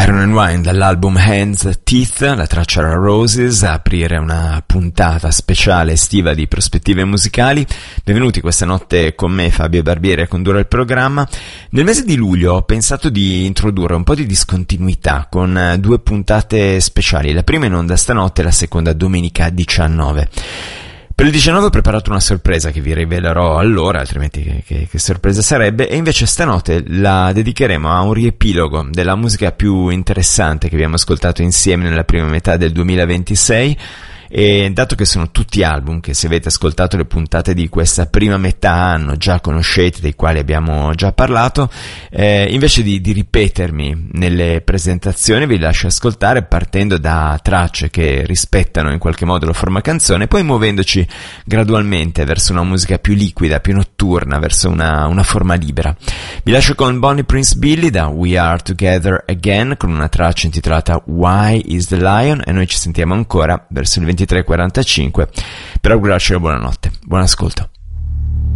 Iron and Wine dall'album Hands, Teeth, la traccia era Roses, a aprire una puntata speciale estiva di prospettive musicali. Benvenuti questa notte con me, Fabio Barbieri, a condurre il programma. Nel mese di luglio ho pensato di introdurre un po' di discontinuità con due puntate speciali, la prima in onda stanotte e la seconda domenica 19. Per il 19 ho preparato una sorpresa che vi rivelerò allora, altrimenti che sorpresa sarebbe, e invece stanotte la dedicheremo a un riepilogo della musica più interessante che abbiamo ascoltato insieme nella prima metà del 2026, e dato che sono tutti album che, se avete ascoltato le puntate di questa prima metà anno, già conoscete, dei quali abbiamo già parlato, invece di ripetermi nelle presentazioni vi lascio ascoltare partendo da tracce che rispettano in qualche modo la forma canzone, poi muovendoci gradualmente verso una musica più liquida, più notturna, verso una forma libera. Vi lascio con Bonnie Prince Billy da We Are Together Again, con una traccia intitolata Why Is the Lion, e noi ci sentiamo ancora verso il 23:45 per augurarci una buonanotte. Buon ascolto.